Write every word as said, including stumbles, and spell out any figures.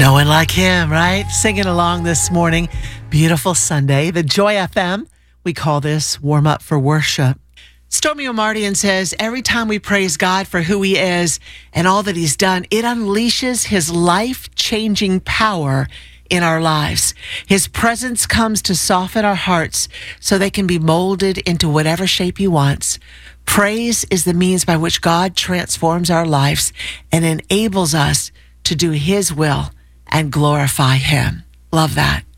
No one like him, right? Singing along this morning. Beautiful Sunday. The Joy F M. We call this Warm Up for Worship. Stormy O'Mardian says, every time we praise God for who he is and all that he's done, it unleashes his life-changing power in our lives. His presence comes to soften our hearts so they can be molded into whatever shape he wants. Praise is the means by which God transforms our lives and enables us to do his will and glorify him. Love that.